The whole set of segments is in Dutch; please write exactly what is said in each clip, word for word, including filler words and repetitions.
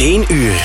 één uur.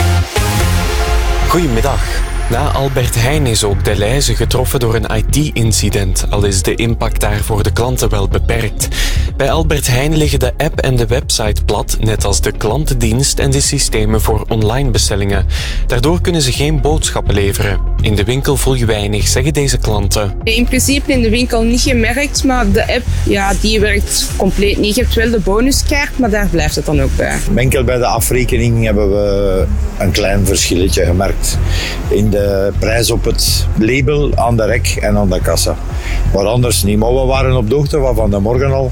Goedemiddag. Na Albert Heijn is ook Delhaize getroffen door een I T-incident, al is de impact daar voor de klanten wel beperkt. Bij Albert Heijn liggen de app en de website plat, net als de klantendienst en de systemen voor online bestellingen. Daardoor kunnen ze geen boodschappen leveren. In de winkel voel je weinig, zeggen deze klanten. In principe in de winkel niet gemerkt, maar de app ja, die werkt compleet niet. Je hebt wel de bonuskaart, maar daar blijft het dan ook bij. Enkel bij de afrekening hebben we een klein verschilletje gemerkt. In de prijs op het label, aan de rek en aan de kassa. Maar anders niet. Maar we waren op de hoogte van van de morgen al,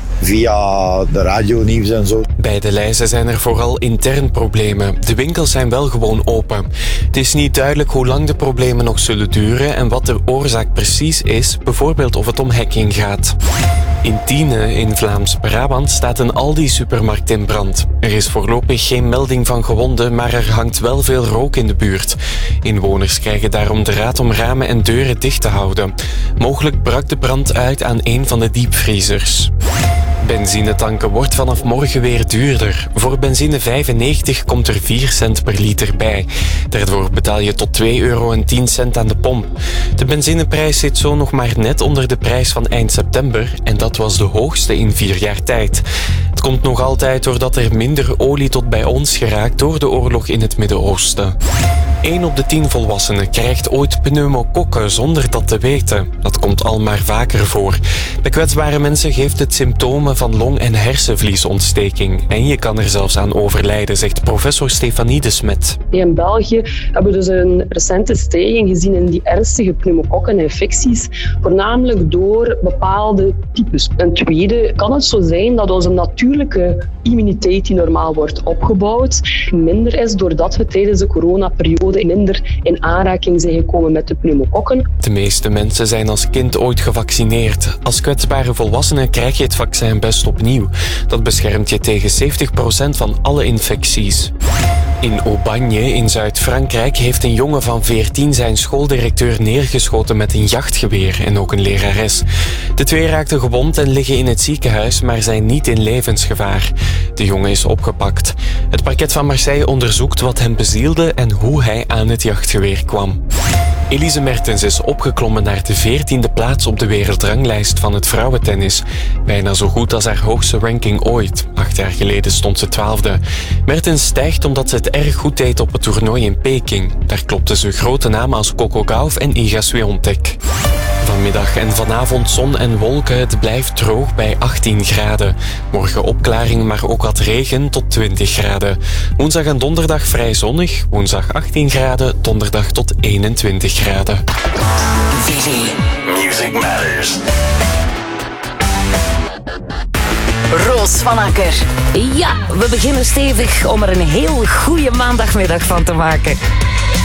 via de radionieuws en zo. Bij Delhaize zijn er vooral intern problemen. De winkels zijn wel gewoon open. Het is niet duidelijk hoe lang de problemen nog zullen duren en wat de oorzaak precies is, bijvoorbeeld of het om hacking gaat. In Tiene, in Vlaams-Brabant, staat een Aldi-supermarkt in brand. Er is voorlopig geen melding van gewonden, maar er hangt wel veel rook in de buurt. Inwoners krijgen daarom de raad om ramen en deuren dicht te houden. Mogelijk brak de brand uit aan een van de diepvriezers. Benzinetanken wordt vanaf morgen weer duurder. Voor benzine vijfennegentig komt er vier cent per liter bij. Daardoor betaal je tot twee euro en tien cent aan de pomp. De benzineprijs zit zo nog maar net onder de prijs van eind september en dat was de hoogste in vier jaar tijd. Het komt nog altijd doordat er minder olie tot bij ons geraakt door de oorlog in het Midden-Oosten. één op de tien volwassenen krijgt ooit pneumokokken zonder dat te weten. Dat komt al maar vaker voor. Bij kwetsbare mensen geeft het symptomen van long- en hersenvliesontsteking. En je kan er zelfs aan overlijden, zegt professor Stefanie de Smet. In België hebben we dus een recente stijging gezien in die ernstige pneumokokkeninfecties, voornamelijk door bepaalde types. Ten tweede kan het zo zijn dat onze natuurlijke immuniteit die normaal wordt opgebouwd minder is doordat we tijdens de coronaperiode minder in aanraking zijn gekomen met de pneumokokken. De meeste mensen zijn als kind ooit gevaccineerd. Als kwetsbare volwassene krijg je het vaccin best opnieuw. Dat beschermt je tegen zeventig procent van alle infecties. In Aubagne in Zuid-Frankrijk heeft een jongen van veertien zijn schooldirecteur neergeschoten met een jachtgeweer en ook een lerares. De twee raakten gewond en liggen in het ziekenhuis, maar zijn niet in levensgevaar. De jongen is opgepakt. Het parket van Marseille onderzoekt wat hem bezielde en hoe hij aan het jachtgeweer kwam. Elise Mertens is opgeklommen naar de veertiende plaats op de wereldranglijst van het vrouwentennis. Bijna zo goed als haar hoogste ranking ooit. Acht jaar geleden stond ze twaalfde. Mertens stijgt omdat ze het erg goed deed op het toernooi in Peking. Daar klopten ze grote namen als Coco Gauff en Iga Swiatek. Vanmiddag en vanavond zon en wolken, het blijft droog bij achttien graden. Morgen opklaring, maar ook wat regen tot twintig graden. Woensdag en donderdag vrij zonnig, woensdag achttien graden, donderdag tot eenentwintig graden. Visie. Music Matters. Roos van Akker. Ja, we beginnen stevig om er een heel goede maandagmiddag van te maken.